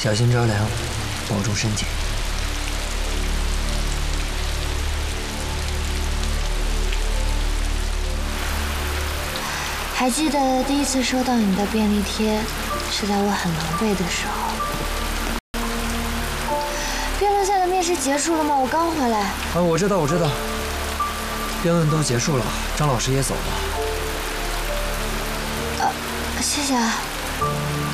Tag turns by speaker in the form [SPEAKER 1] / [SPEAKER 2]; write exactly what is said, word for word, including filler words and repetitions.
[SPEAKER 1] 小心着凉，保重身体。
[SPEAKER 2] 还记得第一次收到你的便利贴，是在我很狼狈的时候。辩论赛的面试结束了吗？我刚回来。
[SPEAKER 1] 啊，我知道，我知道。辩论都结束了，张老师也走了。
[SPEAKER 2] 呃，谢谢啊。